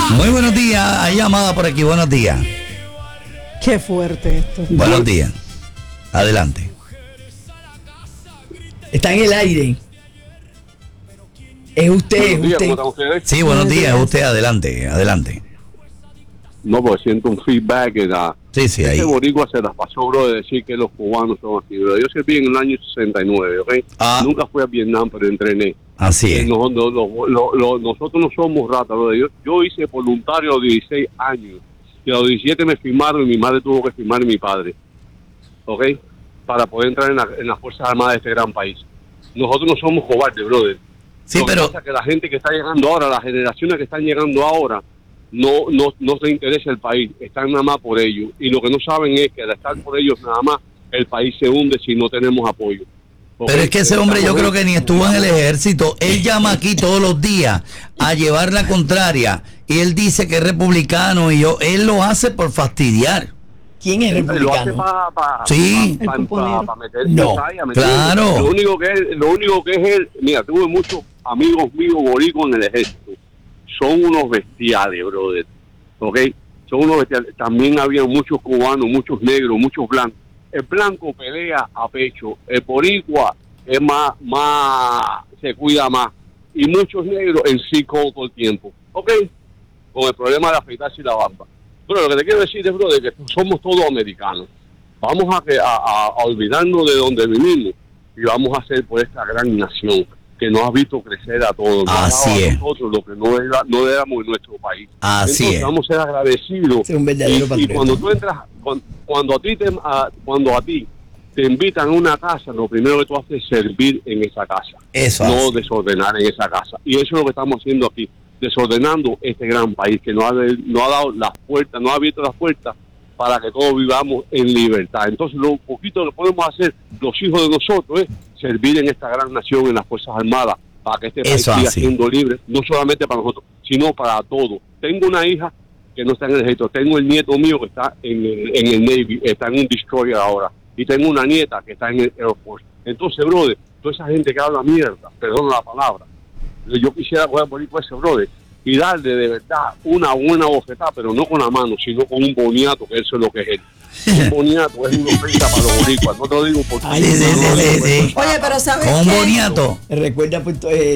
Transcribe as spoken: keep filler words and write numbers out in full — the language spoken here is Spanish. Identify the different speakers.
Speaker 1: Muy buenos días, hay llamada por aquí, buenos días.
Speaker 2: Qué fuerte esto.
Speaker 1: Buenos días. Adelante.
Speaker 3: Está en el aire. Es usted, es
Speaker 4: Buenos días,
Speaker 3: usted.
Speaker 4: ¿cómo están ustedes?
Speaker 1: Sí, buenos días, usted adelante, adelante.
Speaker 4: No, pues siento un feedback que da.
Speaker 1: Sí, sí, ahí.
Speaker 4: Este boricua se las pasó, bro, de decir que los cubanos son así, bro. Yo serví en el año sesenta y nueve, ¿ok?
Speaker 1: Ah.
Speaker 4: Nunca fui a Vietnam, pero entrené.
Speaker 1: Así es.
Speaker 4: No, no, no, lo- lo- nosotros no somos ratas, bro. Yo, yo hice voluntario a los dieciséis años. Y a los diecisiete me firmaron y mi madre tuvo que firmar y mi padre. ¿Ok? Para poder entrar en, la- en las Fuerzas Armadas de este gran país. Nosotros no somos cobardes, brother.
Speaker 1: Sí,
Speaker 4: Lo que
Speaker 1: pero
Speaker 4: pasa es que la gente que está llegando ahora, las generaciones que están llegando ahora, no no no se interesa el país, están nada más por ellos. Y lo que no saben es que al estar por ellos nada más, el país se hunde si no tenemos apoyo. ¿Ok?
Speaker 1: Pero es que ese hombre yo
Speaker 4: Estamos
Speaker 1: creo que ni estuvo en el ejército. Él llama aquí todos los días a llevar la contraria y él dice que es republicano y yo, él lo hace por fastidiar.
Speaker 3: ¿Quién es
Speaker 4: Lo hace
Speaker 3: republicano?
Speaker 4: para pa,
Speaker 1: Sí.
Speaker 4: pa,
Speaker 2: El
Speaker 4: pa, pa,
Speaker 2: cuponero.
Speaker 4: pa meter
Speaker 3: No,
Speaker 4: cizaña, ¿me entiendes?
Speaker 1: claro.
Speaker 4: Lo único que es, lo único que es él, mira, tuve muchos amigos míos boricuas en el ejército. Son unos bestiales, brother. ¿Ok? Son unos bestiales. También había muchos cubanos, muchos negros, muchos blancos. El blanco pelea a pecho. El boricua es más, más, se cuida más. Y muchos negros en sí todo el tiempo. ¿Ok? Con el problema de afeitarse y la barba. Pero lo que te quiero decir es, brother, que somos todos americanos. Vamos a, que- a, a- a olvidarnos de donde vivimos y vamos a hacer por esta gran nación que nos ha visto crecer a todos. Nos ha
Speaker 1: Así
Speaker 4: dado a
Speaker 1: es.
Speaker 4: nosotros lo que no, era, no éramos en nuestro país.
Speaker 1: Así
Speaker 4: Entonces
Speaker 1: es.
Speaker 4: vamos a ser agradecidos.
Speaker 3: Es un verdadero
Speaker 4: y, y
Speaker 3: patriota.
Speaker 4: cuando tú entras, cuando, cuando a ti te, a- cuando a ti te invitan a una casa, lo primero que tú haces es servir en esa casa.
Speaker 1: Eso
Speaker 4: No
Speaker 1: hace.
Speaker 4: desordenar en esa casa. Y eso es lo que estamos haciendo aquí, desordenando este gran país que nos ha, de- nos ha dado las puertas, nos ha abierto las puertas para que todos vivamos en libertad. Entonces, lo poquito que podemos hacer los hijos de nosotros es servir en esta gran nación, en las Fuerzas Armadas, para que este país
Speaker 1: Eso
Speaker 4: siga
Speaker 1: así.
Speaker 4: siendo libre, no solamente para nosotros, sino para todos. Tengo una hija que no está en el ejército, tengo el nieto mío que está en el, en el Navy, está en un destroyer ahora, y tengo una nieta que está en el Air Force. Entonces, brother, toda esa gente que habla mierda, perdón la palabra, yo quisiera coger por ahí con ese brother y darle de verdad una buena bofetada, pero no con la mano, sino con un boniato, que eso es lo que es él. Un boniato es una ofensa para los boricuas, no te lo digo porque...
Speaker 3: Ay,
Speaker 1: Sí, sí, sí, sí, sí.
Speaker 2: Oye, pero ¿sabes
Speaker 1: Con un
Speaker 2: qué?
Speaker 1: boniato.
Speaker 3: Recuerda Puerto, eh,